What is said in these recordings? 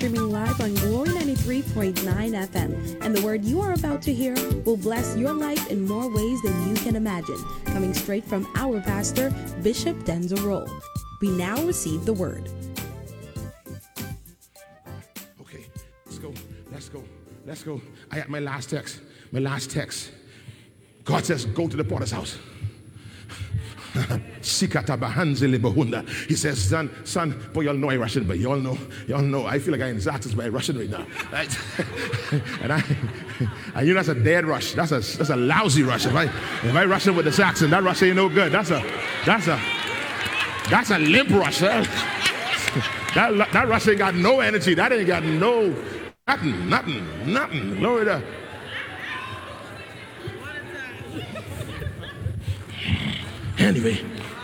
streaming live on Glory 93.9 FM. And the word you are about to hear will bless your life in more ways than you can imagine. Coming straight from our pastor, Bishop Denzel Rolle. We now receive the word. Okay, let's go. I got my last text. God says, go to the potter's house. He says, son, boy, y'all know I Russian, but y'all know, I feel like I'm in Zaxxon's by Russian right now. Right? and you know that's a dead rush. That's a lousy rush. If I Russian with the Saxon, that rush ain't no good. That's a limp rush. That rush ain't got no energy. That ain't got no nothing. Glory to Anyway.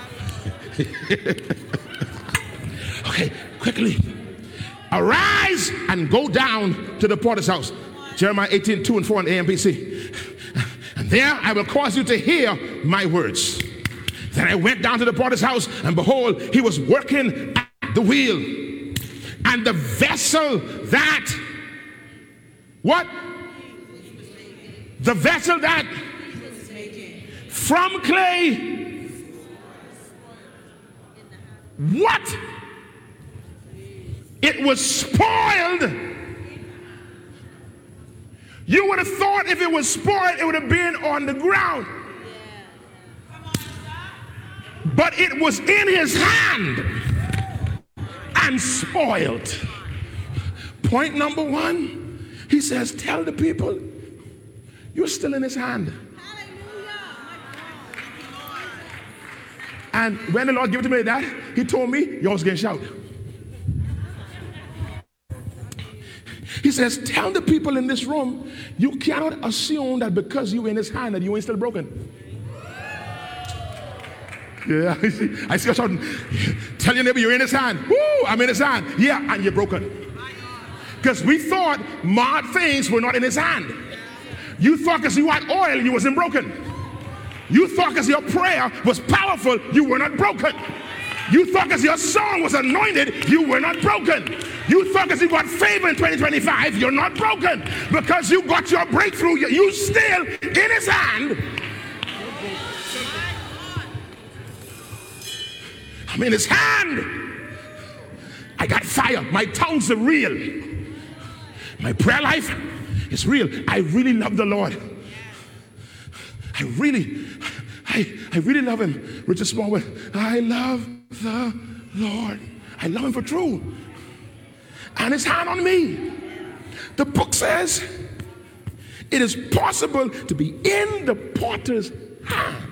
Okay, quickly. Arise and go down to the potter's house. Jeremiah 18:2-4 on AMPC. And there I will cause you to hear my words. Then I went down to the potter's house, and behold, he was working at the wheel. And the vessel that, what? The vessel that from clay. What? It was spoiled. You would have thought if it was spoiled, it would have been on the ground. But it was in his hand and spoiled. Point number one, he says, tell the people, you're still in his hand. And when the Lord gave it to me that, he told me, you was going to shout. He says, tell the people in this room, you cannot assume that because you're in his hand that you ain't still broken. Yeah, I see you shouting. Tell your neighbor you're in his hand. Woo, I'm in his hand. Yeah, and you're broken. Because we thought marred things were not in his hand. You thought because you had oil, you wasn't broken. You thought because your prayer was powerful, you were not broken. You thought because your song was anointed, you were not broken. You thought because you got favor in 2025, you're not broken. Because you got your breakthrough, you still in his hand. I'm in his hand. I got fire. My tongues are real. My prayer life is real. I really love the Lord. I really love him. Richard Smallwood, I love the Lord. I love him for true. And his hand on me. The book says it is possible to be in the potter's hand.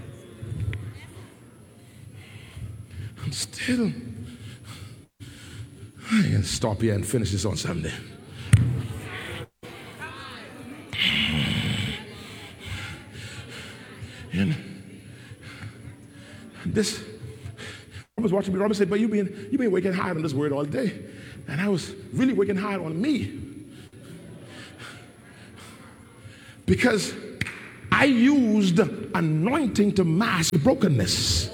I'm still, I can stop here and finish this on Sunday. And this, I was watching me. Robert said, but you've been working hard on this word all day. And I was really working hard on me. Because I used anointing to mask brokenness.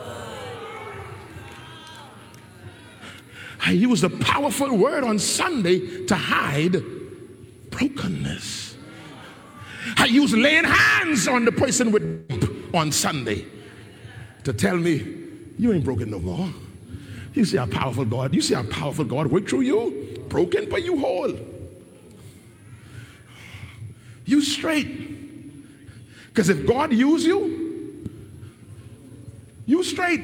I used a powerful word on Sunday to hide brokenness. I used laying hands on the person with on Sunday to tell me, you ain't broken no more. You see how powerful God, worked through you? Broken, but you whole. You straight. Because if God used you, you straight.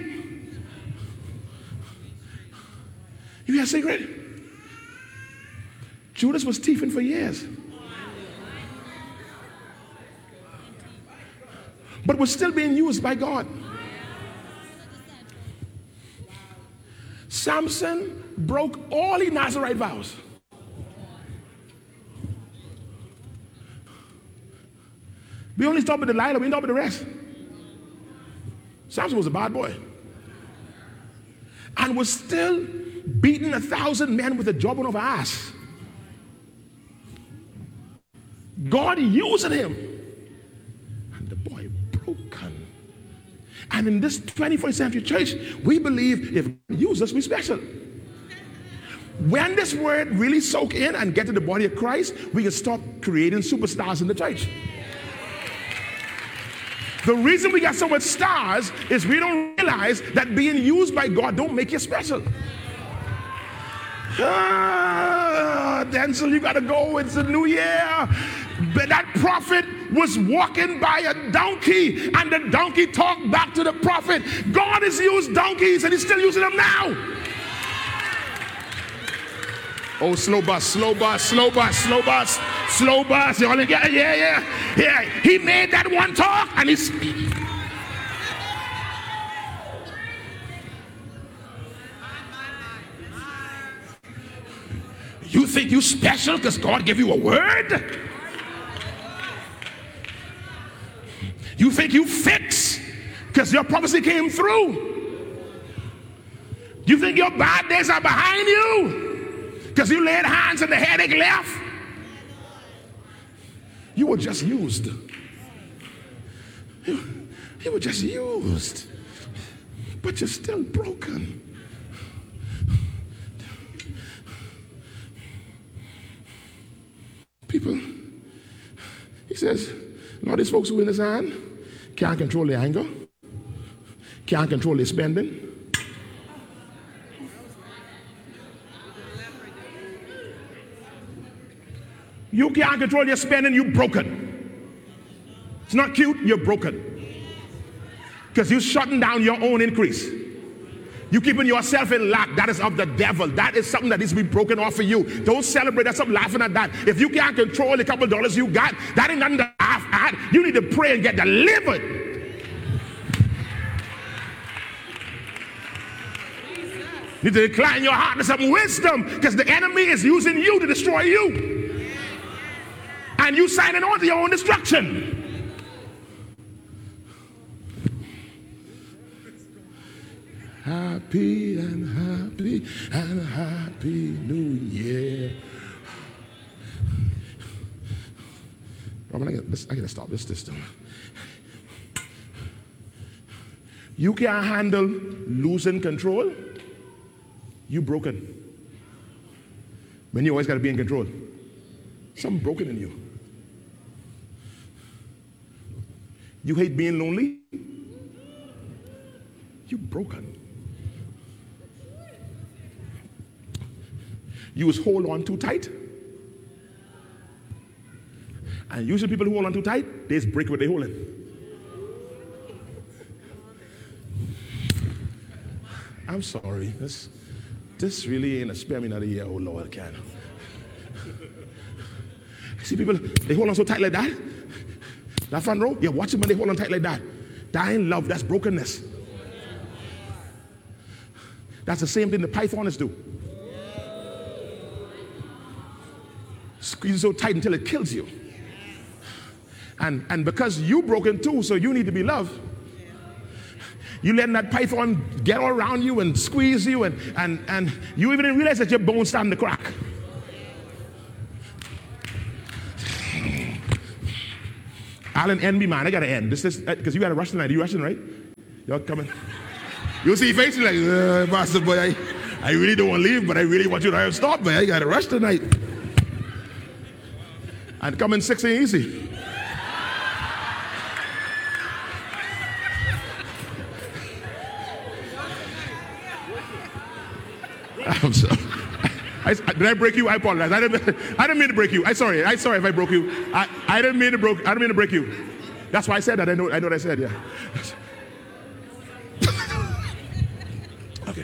You hear a secret? Judas was thieving for years. But was still being used by God. Samson broke all his Nazarite vows. We only stopped with Delilah, we didn't stop with the rest. Samson was a bad boy. And was still beating 1,000 men with a jawbone of ass. God using him. And the boy broken. And in this 21st century church, we believe if God uses us, we're special. When this word really soak in and get to the body of Christ, we can stop creating superstars in the church. The reason we got so much stars is we don't realize that being used by God don't make you special. Denzel, you got to go. It's a new year. But that prophet was walking by a donkey, and the donkey talked back to the prophet. God has used donkeys, and he's still using them now. Oh, slow bus, slow bus, slow bus, slow bus, slow bus. You only get, yeah. He made that one talk, and he's. You think you special because God gave you a word? You think you fix because your prophecy came through? You think your bad days are behind you because you laid hands and the headache left? You were just used. You were just used. But you're still broken. People, he says, Lord, these folks who in his hand can't control their anger, can't control their spending. You can't control your spending, you're broken. It's not cute, you're broken. Because you're shutting down your own increase. You keeping yourself in lack. That is of the devil. That is something that needs to be broken off for you. Don't celebrate that. Stop laughing at that. If you can't control the couple dollars you got, that ain't nothing to laugh at. You need to pray and get delivered. You need to incline your heart to some wisdom, because the enemy is using you to destroy you. And you signing on to your own destruction. Happy and happy New Year. Robin, I gotta stop this system. You can't handle losing control. You broken. When you always gotta be in control. Something broken in you. You hate being lonely. You broken. You was hold on too tight. And usually people who hold on too tight, they just break what they holding. I'm sorry. This really ain't a spare me another year, oh Lord, can. See people, they hold on so tight like that. That front row, yeah, watch them when they hold on tight like that. That ain't love, that's brokenness. That's the same thing the pythons do. Squeeze so tight until it kills you. And because you broken too, so you need to be loved. You letting that python get all around you and squeeze you, and you even didn't realize that your bones starting to crack. Alan, end me, man. I gotta end. This is because you gotta rush tonight. You rushing, right? You're coming. You see faces like, Master Boy, I really don't want to leave, but I really want you to stop, man. I gotta rush tonight. And coming 6 ain't easy. I'm sorry. Did I break you? I apologize. I didn't mean to break you. I'm sorry if I broke you. I didn't mean to break you. That's why I said that. I know what I said. Yeah. Okay.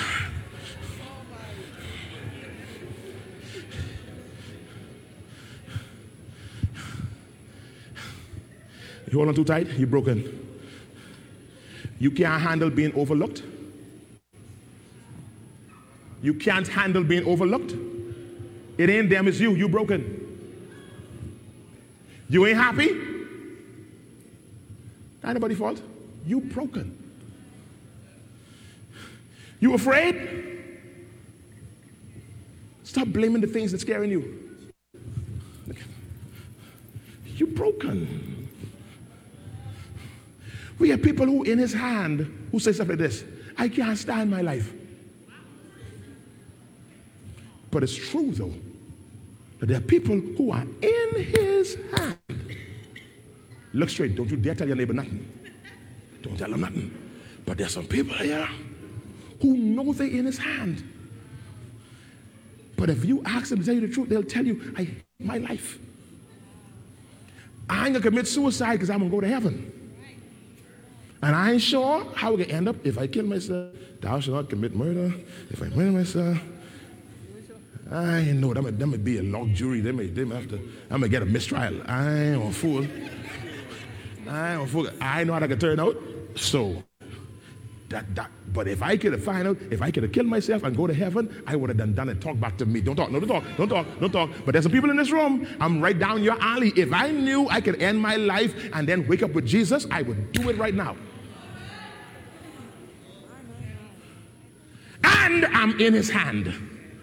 You hold on too tight, you're broken. You can't handle being overlooked. You can't handle being overlooked. It ain't them, it's you. You broken. You ain't happy. Not anybody's fault. You broken. You afraid? Stop blaming the things that's scaring you. You broken. We have people who in his hand who say stuff like this. I can't stand my life. But it's true, though, that there are people who are in his hand. Look straight. Don't you dare tell your neighbor nothing. Don't tell them nothing. But there's some people here who know they're in his hand. But if you ask them to tell you the truth, they'll tell you, I hate my life. I ain't going to commit suicide because I'm going to go to heaven. And I ain't sure how we're going to end up if I kill myself. Thou shalt not commit murder. If I murder myself, I ain't know. That may be a luxury. They may have to, I'm going to get a mistrial. I ain't a fool. I know how that could turn out. So, but if I could have found out, if I could have killed myself and go to heaven, I would have done it. Talk back to me. Don't talk. But there's some people in this room, I'm right down your alley. If I knew I could end my life and then wake up with Jesus, I would do it right now. And I'm in his hand.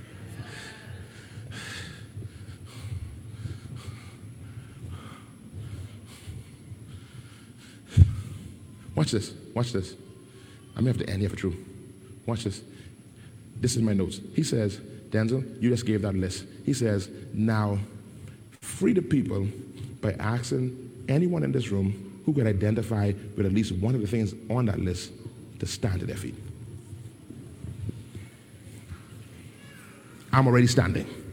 Watch this. Watch this. I may have to end here for true. Watch this. This is my notes. He says, Denzel, you just gave that list. He says, now free the people by asking anyone in this room who can identify with at least one of the things on that list to stand to their feet. I'm already standing.